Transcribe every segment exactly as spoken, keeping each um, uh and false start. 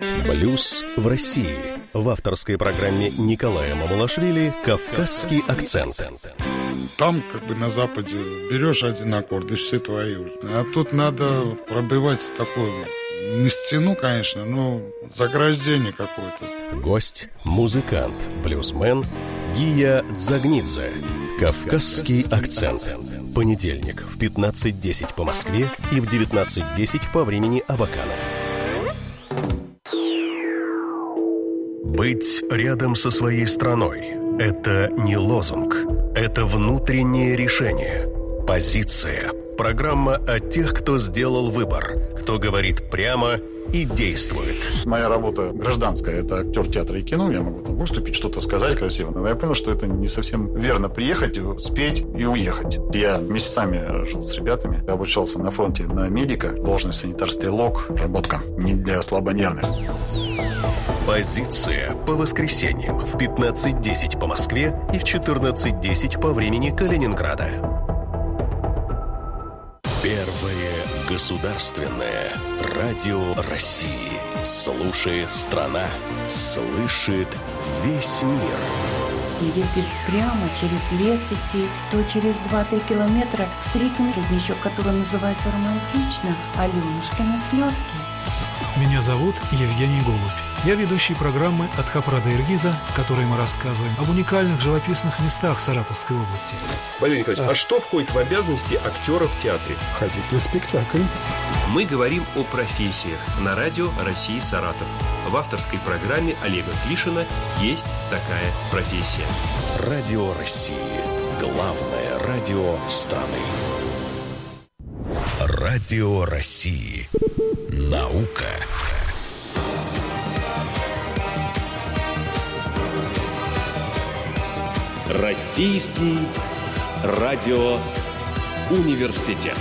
Блюз в России. В авторской программе Николая Мамулашвили «Кавказский акцент». Там, как бы на Западе, берешь один аккорд, и все твои уже. А тут надо пробивать такую, не стену, конечно, но заграждение какое-то. Гость – музыкант, блюзмен Гия Дзагнидзе. «Кавказский акцент». Понедельник в пятнадцать десять по Москве и в девятнадцать десять по времени Абакана. Быть рядом со своей страной – это не лозунг, это внутреннее решение. Позиция. Программа о тех, кто сделал выбор, кто говорит прямо и действует. Моя работа гражданская – это актер театра и кино. Я могу там выступить, что-то сказать красиво. Но я понял, что это не совсем верно. Приехать, спеть и уехать. Я месяцами жил с ребятами. Я обучался на фронте на медика. Должность санитар-стрелок. Работка не для слабонервных. Позиция по воскресеньям в пятнадцать десять по Москве и в четырнадцать десять по времени Калининграда. Первое государственное радио России. Слушает страна, слышит весь мир. И если прямо через лес идти, то через два-три километра встретим родничок, который называется романтично «Аленушкины слезки». Меня зовут Евгений Голубь. Я ведущий программы «От Хопра до Иргиза», в которой мы рассказываем об уникальных живописных местах Саратовской области. Валерий Николаевич, а, а что входит в обязанности актера в театре? Ходить на спектакль. Мы говорим о профессиях на радио России Саратов. В авторской программе Олега Клишина «Есть такая профессия». Радио России. Главное радио страны. Радио России. Наука. Российский радиоуниверситет.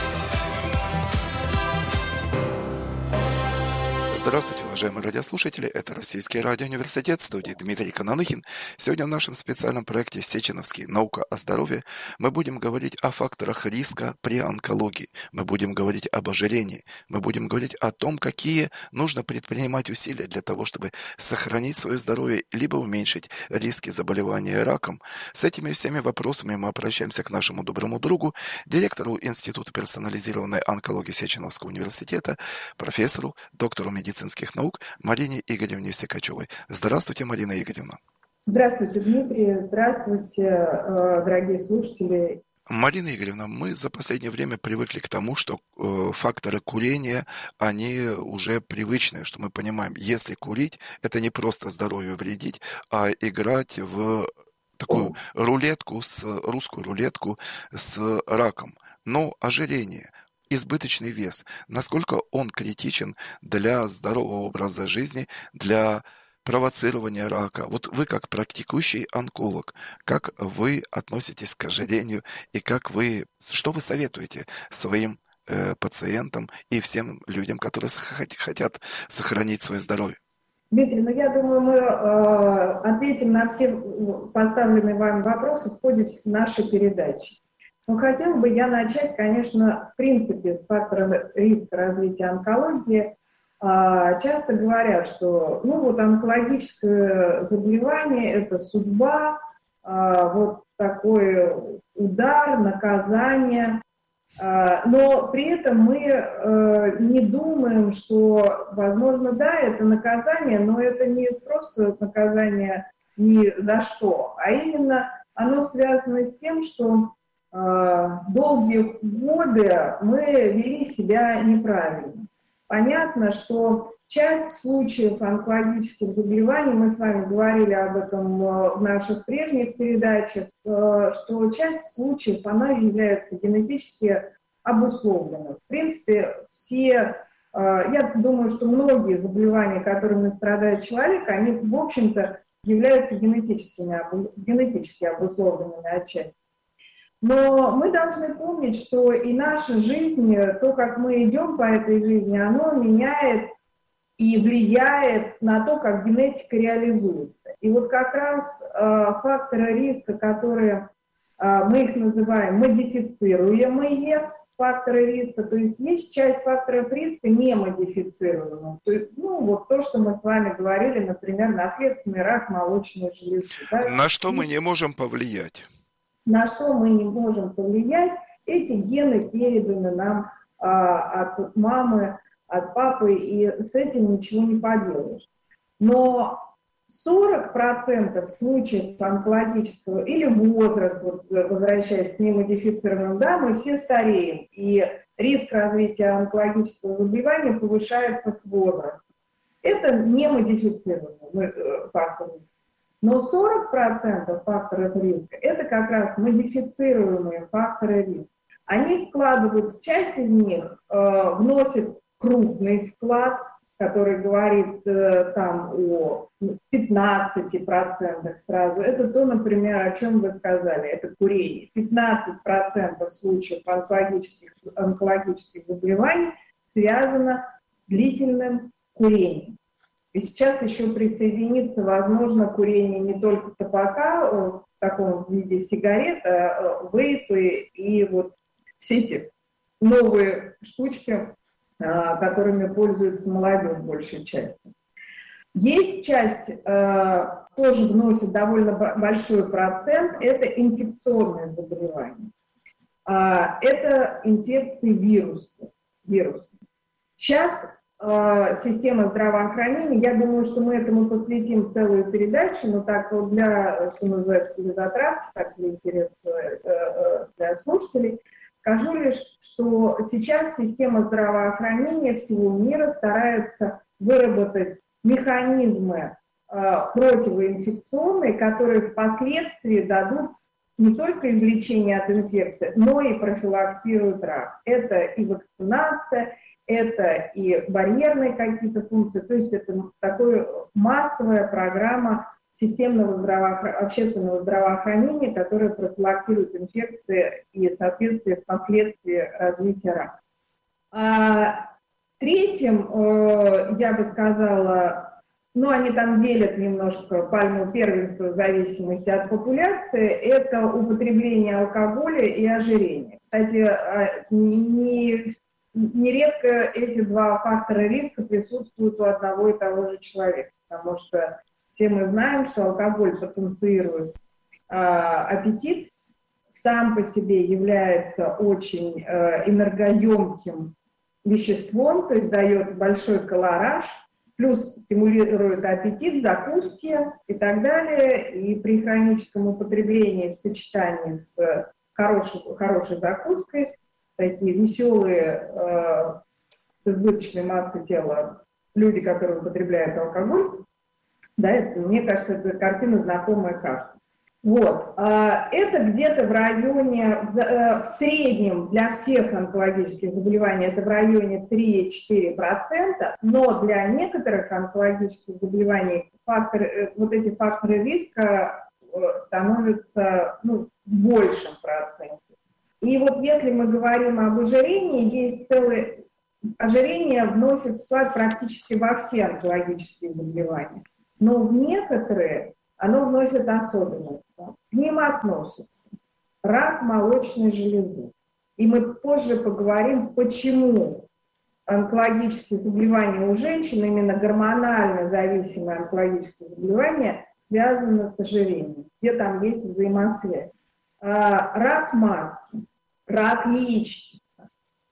Здравствуйте, уважаемые радиослушатели. Это Российский радиоуниверситет, в студии Дмитрий Кананыхин. Сегодня в нашем специальном проекте «Сеченовский. Наука о здоровье» мы будем говорить о факторах риска при онкологии. Мы будем говорить об ожирении. Мы будем говорить о том, какие нужно предпринимать усилия для того, чтобы сохранить свое здоровье, либо уменьшить риски заболевания раком. С этими всеми вопросами мы обращаемся к нашему доброму другу, директору Института персонализированной онкологии Сеченовского университета, профессору, доктору медицинских наук Марине Игоревне Секачевой. Здравствуйте, Марина Игоревна. Здравствуйте, Дмитрий. Здравствуйте, дорогие слушатели. Марина Игоревна, мы за последнее время привыкли к тому, что э, факторы курения, они уже привычные, что мы понимаем, если курить, это не просто здоровью вредить, а играть в такую рулетку, с, русскую рулетку с раком. Но ожирение, избыточный вес, насколько он критичен для здорового образа жизни, для провоцирования рака. Вот вы как практикующий онколог, как вы относитесь к ожирению и как вы, что вы советуете своим э, пациентам и всем людям, которые хотят сохранить свое здоровье? Дмитрий, ну я думаю, мы э, ответим на все поставленные вами вопросы в ходе нашей передачи. Но хотела бы я начать, конечно, в принципе, с фактора риска развития онкологии. Часто говорят, что ну, вот онкологическое заболевание – это судьба, вот такой удар, наказание. Но при этом мы не думаем, что, возможно, да, это наказание, но это не просто наказание ни за что, а именно оно связано с тем, что долгие годы мы вели себя неправильно. Понятно, что часть случаев онкологических заболеваний, мы с вами говорили об этом в наших прежних передачах, что часть случаев, она является генетически обусловленной. В принципе, все, я думаю, что многие заболевания, которыми страдает человек, они, в общем-то, являются генетическими, генетически обусловленными отчасти. Но мы должны помнить, что и наша жизнь, то, как мы идем по этой жизни, оно меняет и влияет на то, как генетика реализуется. И вот как раз э, факторы риска, которые э, мы их называем модифицируемые, факторы риска, то есть есть часть факторов риска не модифицируемых. То есть, ну, вот то, что мы с вами говорили, например, наследственный рак молочной железы. Да? На что мы не можем повлиять? На что мы не можем повлиять, эти гены переданы нам а, от мамы, от папы, и с этим ничего не поделаешь. Но сорок процентов случаев онкологического или возраст, вот, возвращаясь к немодифицированным, да, мы все стареем, и риск развития онкологического заболевания повышается с возрастом. Это не модифицированный фактор риска. Но сорок процентов факторов риска – это как раз модифицируемые факторы риска. Они складываются, часть из них э, вносит крупный вклад, который говорит э, там о пятнадцати процентах сразу. Это то, например, о чем вы сказали, это курение. пятнадцать процентов случаев онкологических, онкологических заболеваний связано с длительным курением. И сейчас еще присоединится, возможно, курение не только табака в таком виде сигарет, а вейпы и вот все эти новые штучки, которыми пользуется молодежь большей частью. Есть часть, тоже вносит довольно большой процент, это инфекционные заболевания. Это инфекции вирусы. вирусы. Сейчас система здравоохранения, я думаю, что мы этому посвятим целую передачу, но так вот для, что называется, для затравки, так для интереса для слушателей, скажу лишь, что сейчас система здравоохранения всего мира стараются выработать механизмы противоинфекционные, которые впоследствии дадут не только излечение от инфекции, но и профилактируют рак. Это и вакцинация, это и барьерные какие-то функции, то есть это такая массовая программа системного здравоохр... общественного здравоохранения, которая профилактирует инфекции и, соответственно, впоследствии развития рака. А третьим, э, я бы сказала, ну, они там делят немножко пальму первенства в зависимости от популяции, это употребление алкоголя и ожирение. Кстати, не... Нередко эти два фактора риска присутствуют у одного и того же человека, потому что все мы знаем, что алкоголь потенцирует э, аппетит, сам по себе является очень э, энергоемким веществом, то есть дает большой колораж, плюс стимулирует аппетит, закуски и так далее. И при хроническом употреблении в сочетании с хорошей, хорошей закуской такие веселые, э, с избыточной массой тела люди, которые употребляют алкоголь, да, это, мне кажется, эта картина знакомая каждому. Вот, э, это где-то в районе, в, э, в среднем для всех онкологических заболеваний это в районе три-четыре процента, но для некоторых онкологических заболеваний факторы, э, вот эти факторы риска э, становятся ну, в большем проценте. И вот если мы говорим об ожирении, есть целое... Ожирение вносит вклад практически во все онкологические заболевания. Но в некоторые оно вносит особенный вклад. К ним относятся рак молочной железы. И мы позже поговорим, почему онкологические заболевания у женщин, именно гормонально зависимые онкологические заболевания, связаны с ожирением, где там есть взаимосвязь. Рак матки, рак яичника,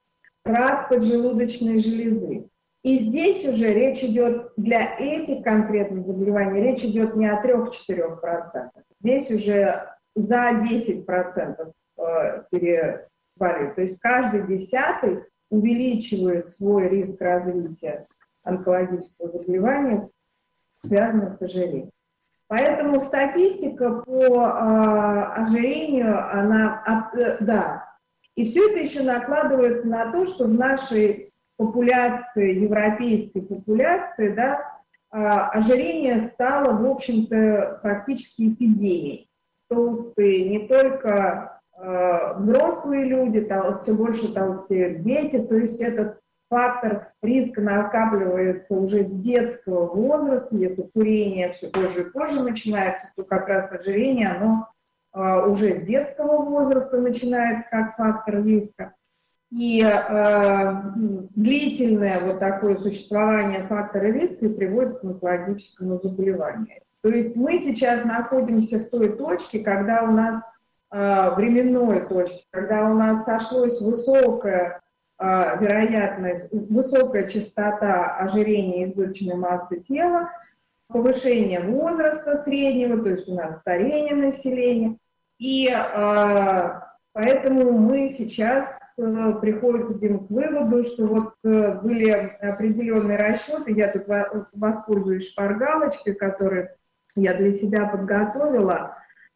рак поджелудочной железы. И здесь уже речь идет, для этих конкретных заболеваний, речь идет не о трех-четырех процентах. Здесь уже за десять процентов переваливает. То есть каждый десятый увеличивает свой риск развития онкологического заболевания, связанного с ожирением. Поэтому статистика по э, ожирению, она, от, э, да. И все это еще накладывается на то, что в нашей популяции, европейской популяции, да, э, ожирение стало, в общем-то, практически эпидемией. Толстые не только э, взрослые люди, тол- все больше толстеют дети, то есть этот фактор риска накапливается уже с детского возраста. Если курение все позже и позже начинается, то как раз ожирение, оно э, уже с детского возраста начинается как фактор риска. И э, длительное вот такое существование фактора риска приводит к онкологическому заболеванию. То есть мы сейчас находимся в той точке, когда у нас э, временной точке, когда у нас сошлось высокая э, вероятность, высокая частота ожирения избыточной массы тела, повышение возраста среднего, то есть у нас старение населения, и э, поэтому мы сейчас э, приходим к выводу, что вот э, были определенные расчеты, я тут во- воспользуюсь шпаргалочкой, которую я для себя подготовила,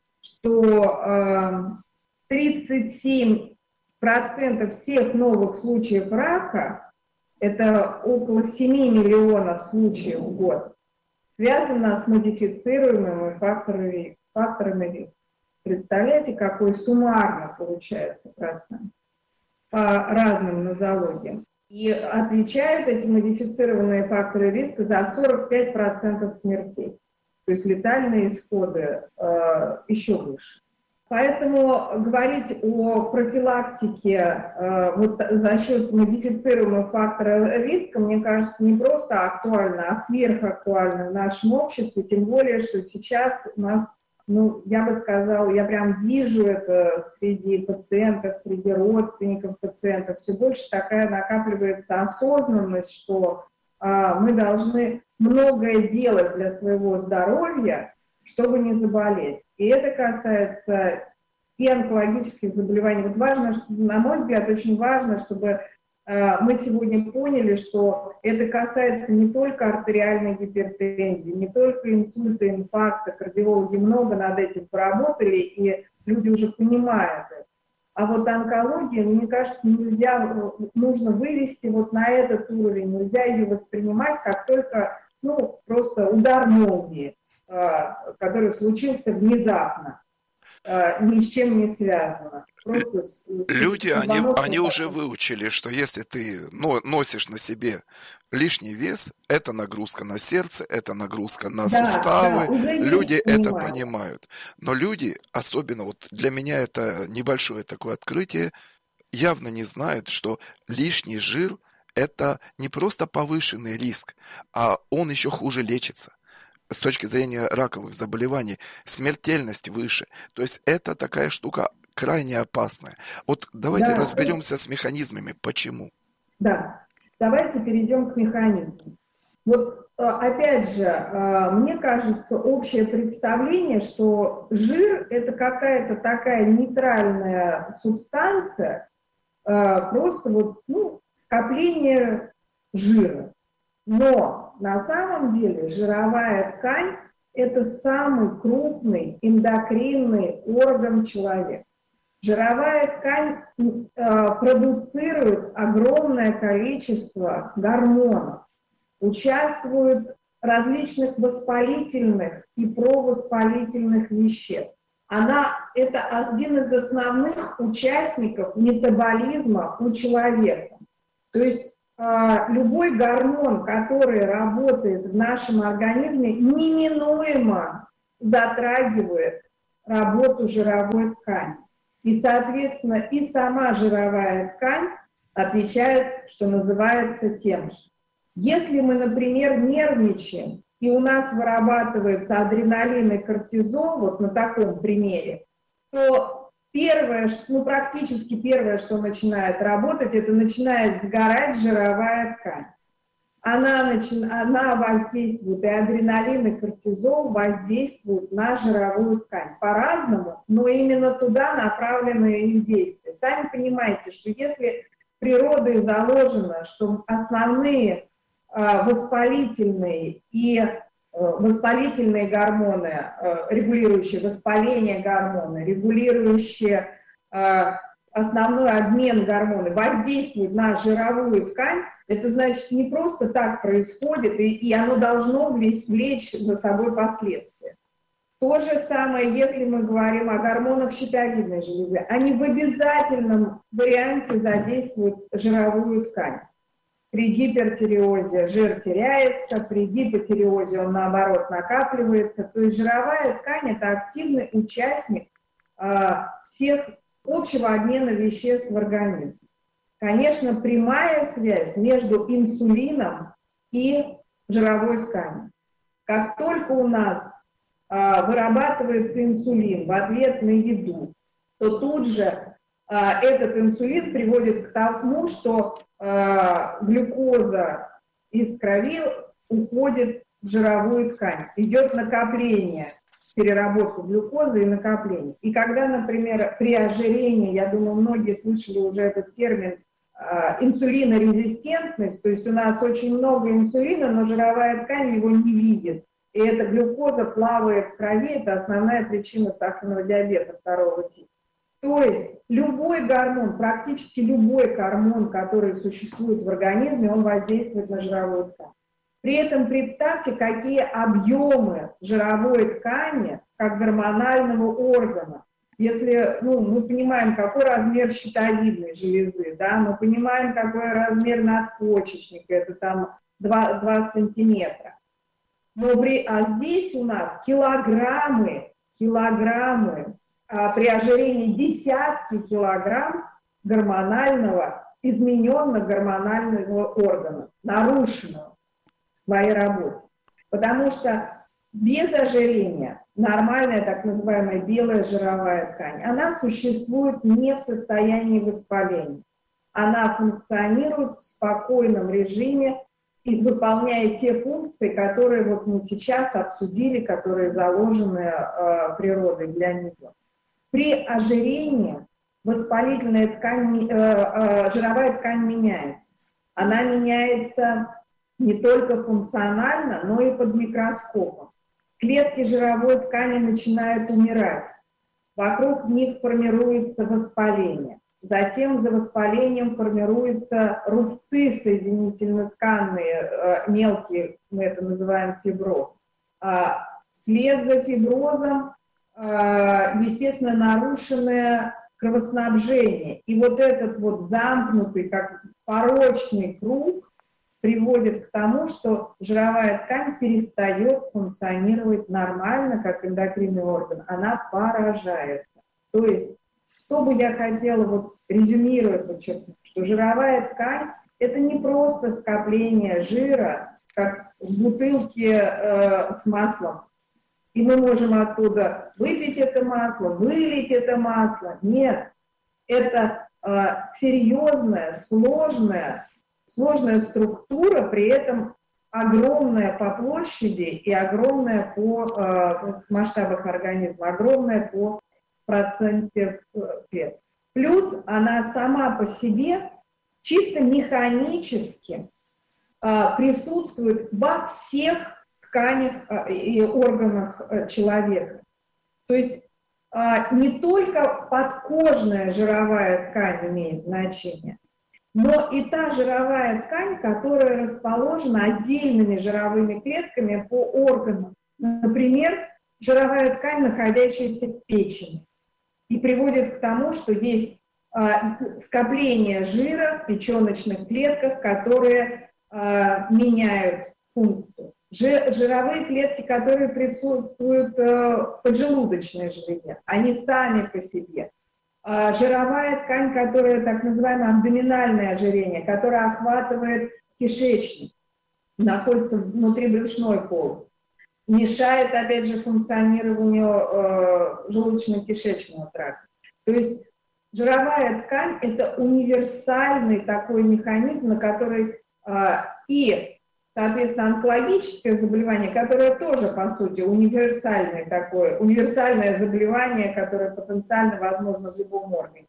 что э, тридцать семь процентов всех новых случаев рака, это около семь миллионов случаев в год, связано с модифицируемыми факторами, факторами риска. Представляете, какой суммарно получается процент по разным нозологиям. И отвечают эти модифицированные факторы риска за сорок пять процентов смертей. То есть летальные исходы э, еще выше. Поэтому говорить о профилактике э, вот за счет модифицируемого фактора риска, мне кажется, не просто актуально, а сверхактуально в нашем обществе, тем более, что сейчас у нас, ну, я бы сказала, я прям вижу это среди пациентов, среди родственников пациентов, все больше такая накапливается осознанность, что э, мы должны многое делать для своего здоровья, чтобы не заболеть. И это касается и онкологических заболеваний. Вот важно, на мой взгляд, очень важно, чтобы э, мы сегодня поняли, что это касается не только артериальной гипертензии, не только инсульта, инфаркта. Кардиологи много над этим поработали, и люди уже понимают это. А вот онкология, мне кажется, нельзя, нужно вывести вот на этот уровень, нельзя ее воспринимать как только, ну, просто удар молнии, который случился внезапно, ни с чем не связано. Просто с, Люди, с они, они уже выучили, что если ты носишь на себе лишний вес, это нагрузка на сердце, это нагрузка на да, суставы. Да, люди это понимают. понимают. Но люди, особенно вот для меня это небольшое такое открытие, явно не знают, что лишний жир – это не просто повышенный риск, а он еще хуже лечится. С точки зрения раковых заболеваний, смертельность выше. То есть это такая штука крайне опасная. Вот давайте да, разберемся с механизмами. Почему? Да, давайте перейдем к механизму. Вот опять же, мне кажется, общее представление, что жир – это какая-то такая нейтральная субстанция, просто вот, ну, скопление жира. Но на самом деле жировая ткань – это самый крупный эндокринный орган человека. Жировая ткань э, продуцирует огромное количество гормонов, участвует в различных воспалительных и провоспалительных веществ. Она – это один из основных участников метаболизма у человека. То есть любой гормон, который работает в нашем организме, неминуемо затрагивает работу жировой ткани. И, соответственно, и сама жировая ткань отвечает, что называется, тем же. Если мы, например, нервничаем, и у нас вырабатывается адреналин и кортизол, вот на таком примере, то первое, ну практически первое, что начинает работать, это начинает сгорать жировая ткань. Она, начи... она воздействует, и адреналин, и кортизол воздействуют на жировую ткань. По-разному, но именно туда направлены их действия. Сами понимаете, что если природой заложено, что основные э, воспалительные и э, воспалительные гормоны, э, регулирующие воспаление гормоны, регулирующие э, основной обмен гормонов воздействуют на жировую ткань, это значит не просто так происходит, и, и оно должно влечь, влечь за собой последствия. То же самое, если мы говорим о гормонах щитовидной железы, они в обязательном варианте задействуют жировую ткань. При гипертиреозе жир теряется, при гипотиреозе он, наоборот, накапливается. То есть жировая ткань – это активный участник э, всех общего обмена веществ в организме. конечно, прямая связь между инсулином и жировой тканью. Как только у нас а, вырабатывается инсулин в ответ на еду, то тут же а, этот инсулин приводит к тому, что а, глюкоза из крови уходит в жировую ткань. Идет накопление, переработка глюкозы и накопление. И когда, например, при ожирении, я думаю, многие слышали уже этот термин, инсулинорезистентность, то есть у нас очень много инсулина, но жировая ткань его не видит. И эта глюкоза плавает в крови, это основная причина сахарного диабета второго типа. То есть любой гормон, практически любой гормон, который существует в организме, он воздействует на жировую ткань. При этом представьте, какие объемы жировой ткани, как гормонального органа. Если, ну, мы понимаем, какой размер щитовидной железы, да, мы понимаем, какой размер надпочечника, это там два, два сантиметра. Но при, а здесь у нас килограммы, килограммы, а при ожирении десятки килограмм гормонального, измененного гормонального органа, нарушенного в своей работе. Потому что без ожирения нормальная так называемая белая жировая ткань, она существует не в состоянии воспаления. Она функционирует в спокойном режиме и выполняет те функции, которые вот мы сейчас обсудили, которые заложены э, природой для нее. При ожирении воспалительная ткань, э, э, жировая ткань меняется. Она меняется не только функционально, но и под микроскопом. Клетки жировой ткани начинают умирать. Вокруг них формируется воспаление. Затем за воспалением формируются рубцы соединительно-тканные, мелкие, мы это называем фиброз. Вслед за фиброзом, естественно, нарушенное кровоснабжение. И вот этот вот замкнутый, как порочный круг, приводит к тому, что жировая ткань перестает функционировать нормально, как эндокринный орган, она поражается. То есть, что бы я хотела вот резюмировать, подчеркнуть, что жировая ткань – это не просто скопление жира, как в бутылке э, с маслом. И мы можем оттуда выпить это масло, вылить это масло. Нет, это э, серьезная, сложная, сложная структура, при этом огромная по площади и огромная по э, масштабах организма, огромная по проценте клеток. Плюс она сама по себе чисто механически э, присутствует во всех тканях э, и органах э, человека. То есть э, не только подкожная жировая ткань имеет значение, но и та жировая ткань, которая расположена отдельными жировыми клетками по органам. Например, жировая ткань, находящаяся в печени. И приводит к тому, что есть э, скопление жира в печеночных клетках, которые э, меняют функцию. Жи, жировые клетки, которые присутствуют э, в поджелудочной железе, они сами по себе. Э, жировая ткань, которая так называемое абдоминальное ожирение, которое охватывает кишечник, находится внутри брюшной полости, мешает, опять же, функционированию э, желудочно-кишечного тракта. То есть жировая ткань – это универсальный такой механизм, на который э, и, соответственно, онкологическое заболевание, которое тоже, по сути, универсальное такое, универсальное заболевание, которое потенциально возможно в любом органе,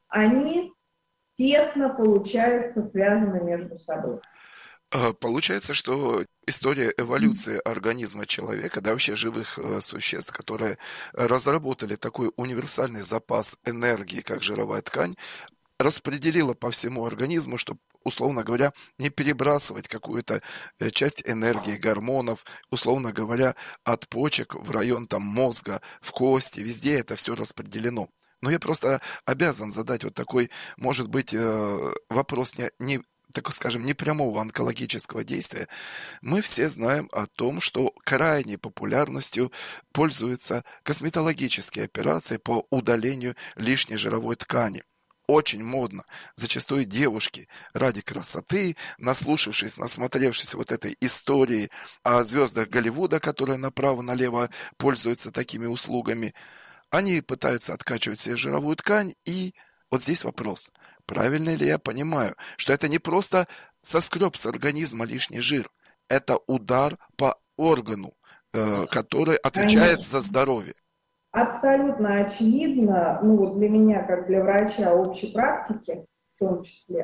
они тесно, получаются, связаны между собой. Получается, что история эволюции организма человека, да, вообще живых э, существ, которые разработали такой универсальный запас энергии, как жировая ткань, распределила по всему организму, чтобы, условно говоря, не перебрасывать какую-то часть энергии, гормонов, условно говоря, от почек в район там, мозга, в кости, везде это все распределено. Но я просто обязан задать вот такой, может быть, э, вопрос не, не так скажем, непрямого онкологического действия. Мы все знаем о том, что крайней популярностью пользуются косметологические операции по удалению лишней жировой ткани. очень модно. Зачастую девушки ради красоты, наслушавшись, насмотревшись вот этой истории о звездах Голливуда, которые направо-налево пользуются такими услугами, они пытаются откачивать себе жировую ткань, и вот здесь вопрос. Правильно ли я понимаю, что это не просто соскреб с организма лишний жир, это удар по органу, э, который отвечает Конечно. За здоровье? Абсолютно очевидно, ну вот для меня, как для врача общей практики в том числе,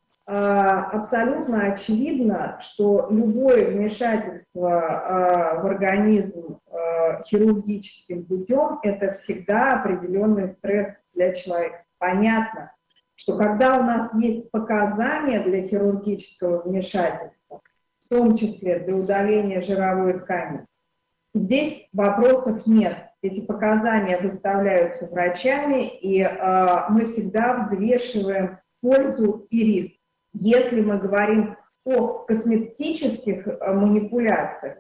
абсолютно очевидно, что любое вмешательство в организм хирургическим путем – это всегда определенный стресс для человека. Понятно, что когда у нас есть показания для хирургического вмешательства, в том числе для удаления жировой ткани, здесь вопросов нет. Эти показания выставляются врачами, и э, мы всегда взвешиваем пользу и риск. Если мы говорим о косметических э, манипуляциях,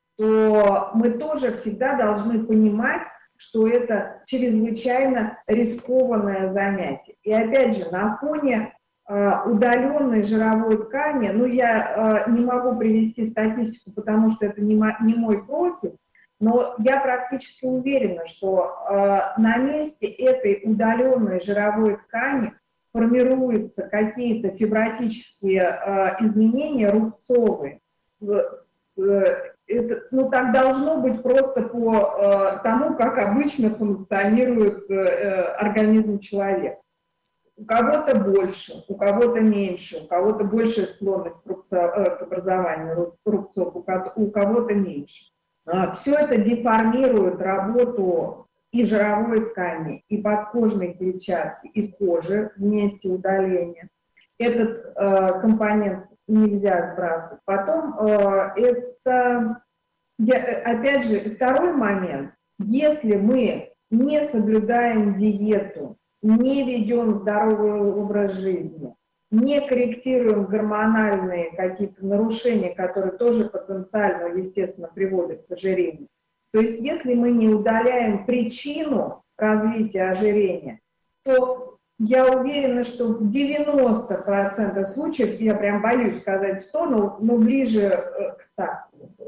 то мы тоже всегда должны понимать, что это чрезвычайно рискованное занятие. И опять же, на фоне э, удаленной жировой ткани, ну я э, не могу привести статистику, потому что это не, мо- не мой профиль, но я практически уверена, что э, на месте этой удаленной жировой ткани формируются какие-то фибротические э, изменения рубцовые. С, это, ну, так должно быть просто по э, тому, как обычно функционирует э, организм человека. У кого-то больше, у кого-то меньше, у кого-то большая склонность к, рубцо, э, к образованию рубцов, у кого-то меньше. Все это деформирует работу и жировой ткани, и подкожной клетчатки, и кожи в месте удаления. Этот э, компонент нельзя сбрасывать. Потом э, это, я, опять же, второй момент. Если мы не соблюдаем диету, не ведем здоровый образ жизни, не корректируем гормональные какие-то нарушения, которые тоже потенциально, естественно, приводят к ожирению. То есть если мы не удаляем причину развития ожирения, то я уверена, что в девяноста процентах случаев, я прям боюсь сказать сто, но, но ближе к ста,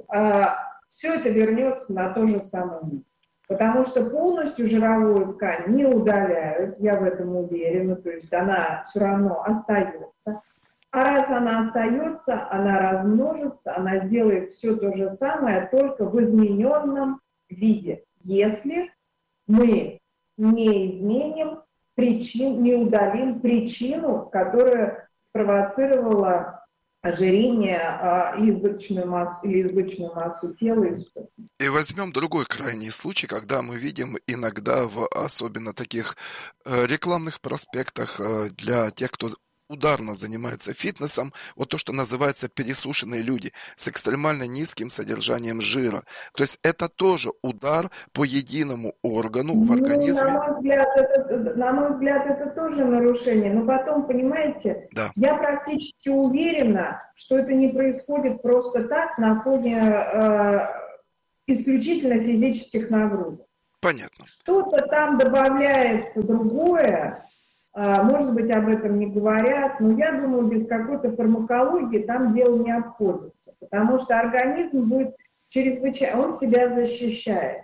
все это вернется на то же самое место. Потому что полностью жировую ткань не удаляют, я в этом уверена, то есть она все равно остается. А раз она остается, она размножится, она сделает все то же самое, только в измененном виде, если мы не изменим причин, не удалим причину, которая спровоцировала ожирение а, и избыточную массу, или избыточную массу тела. И, и возьмем другой крайний случай, когда мы видим иногда в особенно таких э, рекламных проспектах э, для тех, кто ударно занимается фитнесом, вот то, что называется пересушенные люди с экстремально низким содержанием жира. То есть это тоже удар по единому органу в организме. Ну, на мой взгляд, это, на мой взгляд, это тоже нарушение. Но потом, понимаете, да. я практически уверена, что это не происходит просто так на фоне э, исключительно физических нагрузок. Понятно. Что-то там добавляется другое. Может быть, об этом не говорят, но я думаю, без какой-то фармакологии там дело не обходится, потому что организм будет чрезвычайно, он себя защищает.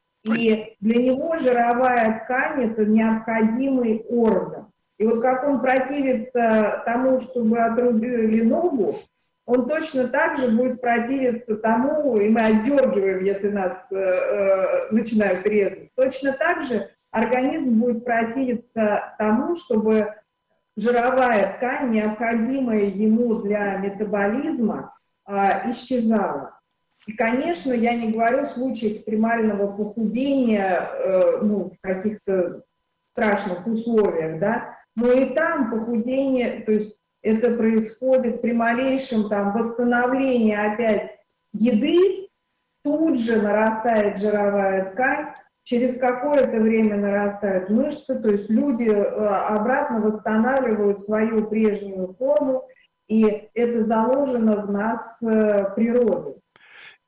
И для него жировая ткань – это необходимый орган. И вот как он противится тому, чтобы отрубили ногу, он точно так же будет противиться тому, и мы отдергиваем, если нас э, э, начинают резать, точно так же организм будет противиться тому, чтобы жировая ткань, необходимая ему для метаболизма, э, исчезала. И, конечно, я не говорю в случае экстремального похудения э, ну, в каких-то страшных условиях, да, но и там похудение, то есть это происходит при малейшем там восстановлении опять еды, тут же нарастает жировая ткань, через какое-то время нарастают мышцы, то есть люди обратно восстанавливают свою прежнюю форму, и это заложено в нас природой.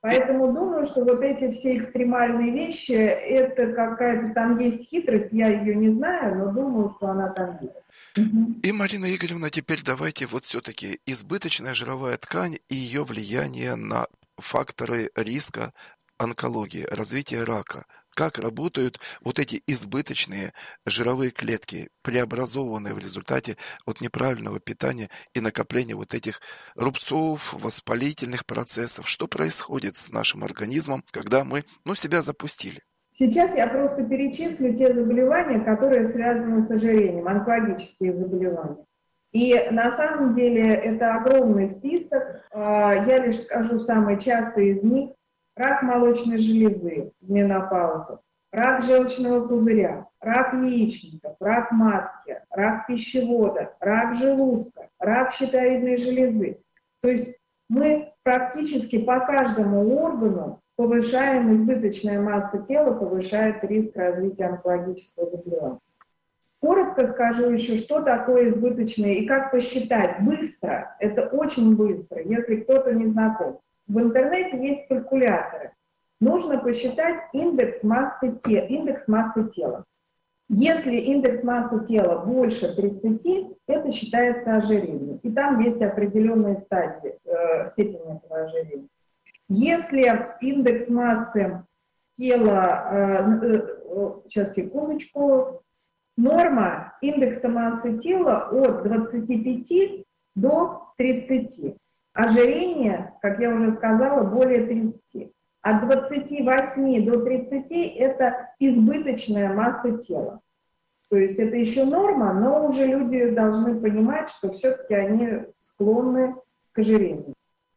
Поэтому думаю, что вот эти все экстремальные вещи, это какая-то там есть хитрость, я ее не знаю, но думаю, что она там есть. И, Марина Игоревна, теперь давайте вот все-таки избыточная жировая ткань и ее влияние на факторы риска онкологии, развития рака. Как работают вот эти избыточные жировые клетки, преобразованные в результате от неправильного питания и накопления вот этих рубцов, воспалительных процессов. Что происходит с нашим организмом, когда мы, ну, себя запустили? Сейчас я просто перечислю те заболевания, которые связаны с ожирением, онкологические заболевания. И на самом деле это огромный список. Я лишь скажу самые частые из них. Рак молочной железы в менопаузу, рак желчного пузыря, рак яичников, рак матки, рак пищевода, рак желудка, рак щитовидной железы. То есть мы практически по каждому органу повышаем, избыточная масса тела повышает риск развития онкологического заболевания. Коротко скажу еще, что такое избыточное и как посчитать. Быстро, это очень быстро, если кто-то не знаком. В интернете есть калькуляторы. Нужно посчитать индекс массы, те, индекс массы тела. Если индекс массы тела больше тридцати, это считается ожирением. И там есть определенные стадии, э, степени этого ожирения. Если индекс массы тела, э, э, сейчас секундочку, норма индекса массы тела от двадцати пяти до тридцати. Ожирение, как я уже сказала, более тридцати. От двадцати восьми до тридцати это избыточная масса тела. То есть это еще норма, но уже люди должны понимать, что все-таки они склонны к ожирению.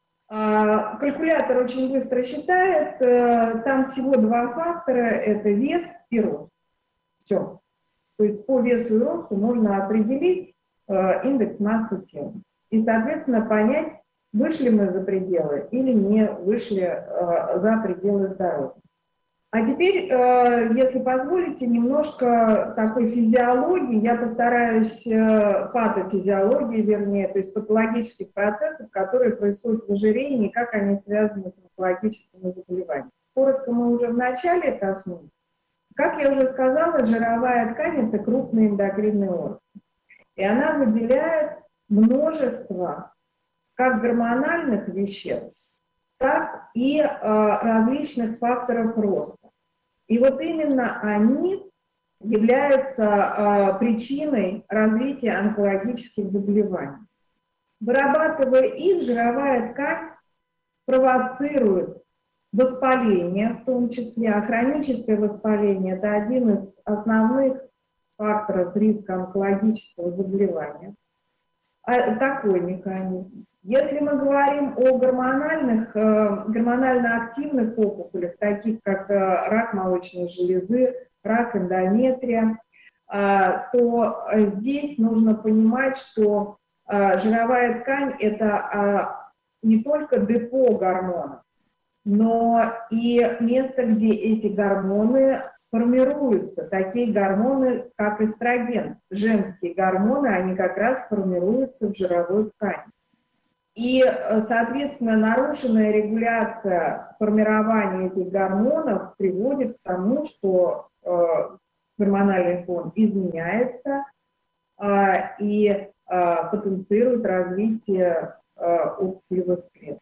Калькулятор очень быстро считает, там всего два фактора, это вес и рост. Все. То есть по весу и росту можно определить индекс массы тела. И, соответственно, понять, вышли мы за пределы или не вышли э, за пределы здоровья. А теперь, э, если позволите, немножко такой физиологии, я постараюсь, э, патофизиологии, вернее, то есть патологических процессов, которые происходят в ожирении, как они связаны с онкологическими заболеваниями. Коротко мы уже в начале коснулись. Как я уже сказала, жировая ткань – это крупный эндокринный орган. И она выделяет множество как гормональных веществ, так и э, различных факторов роста. И вот именно они являются э, причиной развития онкологических заболеваний. Вырабатывая их, жировая ткань провоцирует воспаление, в том числе, а хроническое воспаление – это один из основных факторов риска онкологического заболевания. А, такой механизм. Если мы говорим о гормональных, э, гормонально активных опухолях, таких как э, рак молочной железы, рак эндометрия, э, то здесь нужно понимать, что э, жировая ткань – это э, не только депо гормонов, но и место, где эти гормоны формируются. Такие гормоны, как эстроген, женские гормоны, они как раз формируются в жировой ткани. И, соответственно, нарушенная регуляция формирования этих гормонов приводит к тому, что э, гормональный фон изменяется э, и э, потенцирует развитие э, опухолевых клеток.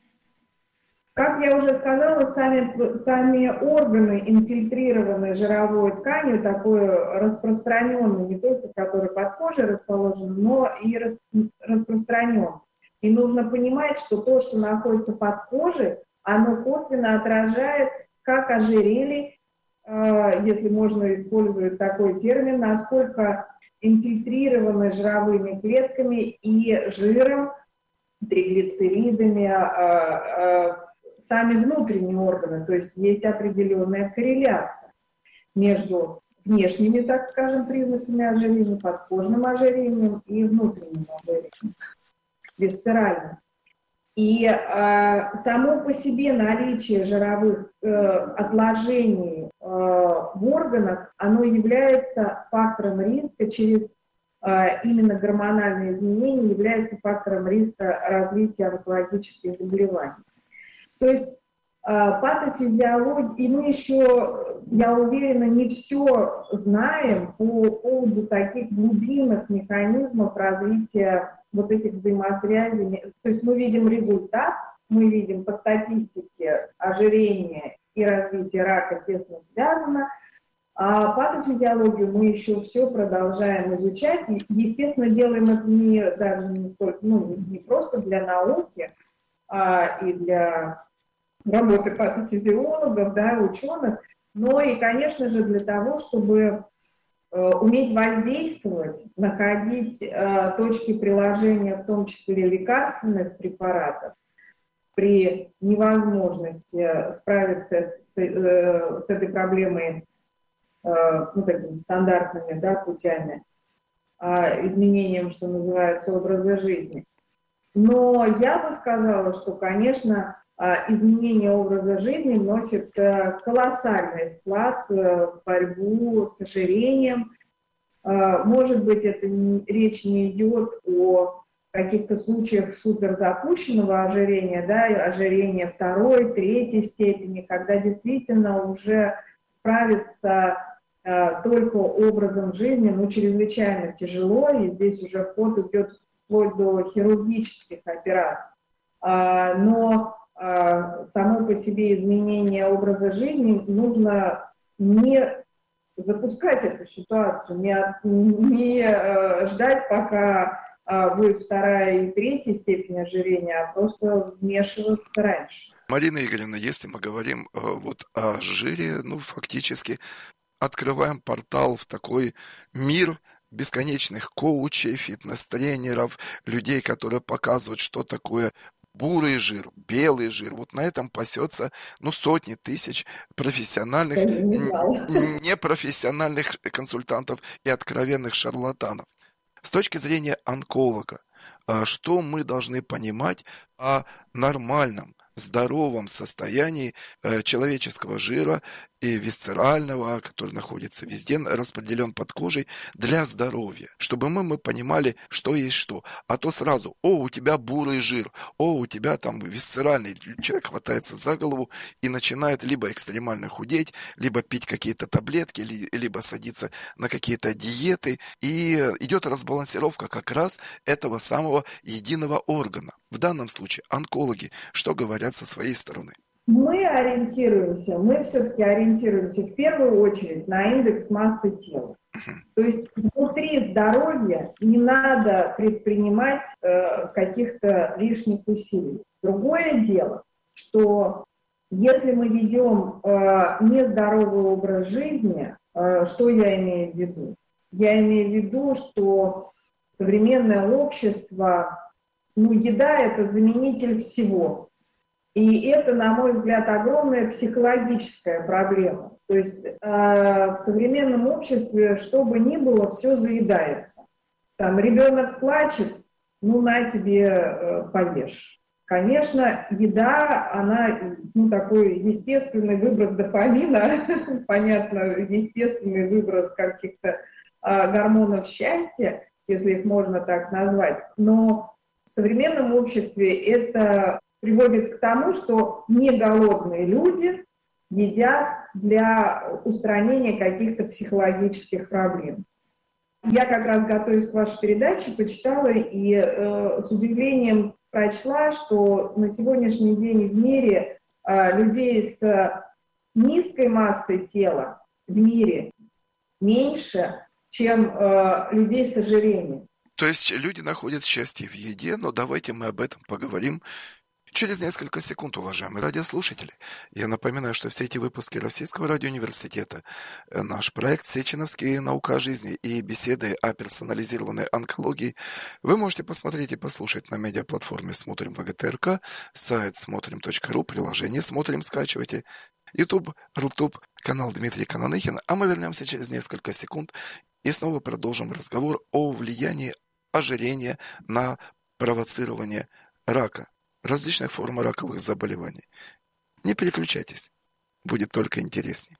Как я уже сказала, сами, сами органы, инфильтрированные жировой тканью, такой распространенный, не только который под кожей расположен, но и рас, распространен. И нужно понимать, что то, что находится под кожей, оно косвенно отражает, как ожирели, э, если можно использовать такой термин, насколько инфильтрированы жировыми клетками и жиром, триглицеридами, э, э, сами внутренние органы. То есть есть определенная корреляция между внешними, так скажем, признаками ожирения, подкожным ожирением и внутренним ожирением, висцеральным. И э, само по себе наличие жировых э, отложений э, в органах, оно является фактором риска через э, именно гормональные изменения, является фактором риска развития онкологических заболеваний. То есть патофизиология, и мы еще, я уверена, не все знаем по поводу таких глубинных механизмов развития вот этих взаимосвязей. То есть мы видим результат, мы видим по статистике ожирение и развитие рака тесно связано, а патофизиологию мы еще все продолжаем изучать. И, естественно, делаем это не, даже не, столько, ну, не просто для науки, а и для работы патофизиологов, да, ученых, но и, конечно же, для того, чтобы э, уметь воздействовать, находить э, точки приложения, в том числе лекарственных препаратов, при невозможности справиться с, э, с этой проблемой э, ну, такими стандартными, да, путями, э, изменением, что называется, образа жизни. Но я бы сказала, что, конечно, изменение образа жизни вносит колоссальный вклад в борьбу с ожирением. Может быть, это не, речь не идет о каких-то случаях суперзапущенного ожирения, да, ожирения второй, третьей степени, когда действительно уже справиться только образом жизни, ну, чрезвычайно тяжело, и здесь уже в ход идет вплоть до хирургических операций. Но само по себе изменение образа жизни нужно не запускать эту ситуацию, не, от, не ждать, пока будет вторая и третья степень ожирения, а просто вмешиваться раньше. Марина Игоревна, если мы говорим вот о жире, ну, фактически открываем портал в такой мир бесконечных коучей, фитнес-тренеров, людей, которые показывают, что такое бурый жир, белый жир. Вот на этом пасется, ну, сотни тысяч профессиональных, непрофессиональных консультантов и откровенных шарлатанов. С точки зрения онколога, что мы должны понимать о нормальном, здоровом состоянии человеческого жира и висцерального, который находится везде, распределен под кожей, для здоровья, чтобы мы, мы понимали, что есть что. А то сразу, о, у тебя бурый жир, о, у тебя там висцеральный. Человек хватается за голову и начинает либо экстремально худеть, либо пить какие-то таблетки, либо садиться на какие-то диеты, и идет разбалансировка как раз этого самого единого органа. В данном случае онкологи что говорят со своей стороны? Мы ориентируемся, мы все-таки ориентируемся в первую очередь на индекс массы тела. То есть внутри здоровья не надо предпринимать э, каких-то лишних усилий. Другое дело, что если мы ведем э, нездоровый образ жизни, э, что я имею в виду? Я имею в виду, что современное общество, ну, еда – это заменитель всего. И это, на мой взгляд, огромная психологическая проблема. То есть э, в современном обществе, что бы ни было, все заедается. Там ребенок плачет, ну на тебе э, поешь. Конечно, еда, она, ну, такой естественный выброс дофамина, понятно, естественный выброс каких-то э, гормонов счастья, если их можно так назвать. Но в современном обществе это приводит к тому, что не голодные люди едят для устранения каких-то психологических проблем. Я как раз, готовясь к вашей передаче, почитала и э, с удивлением прочла, что на сегодняшний день в мире э, людей с низкой массой тела в мире меньше, чем э, людей с ожирением. То есть люди находят счастье в еде, но давайте мы об этом поговорим через несколько секунд, уважаемые радиослушатели. Я напоминаю, что все эти выпуски Российского радиоуниверситета, наш проект «Сеченовские наука о жизни» и беседы о персонализированной онкологии вы можете посмотреть и послушать на медиаплатформе «Смотрим ВГТРК», сайт смотрим точка ру, приложение «Смотрим» скачивайте, YouTube, Рутуб, канал Дмитрия Кананыхина. А мы вернемся через несколько секунд и снова продолжим разговор о влиянии ожирения на провоцирование рака, различных форм раковых заболеваний. Не переключайтесь, будет только интереснее.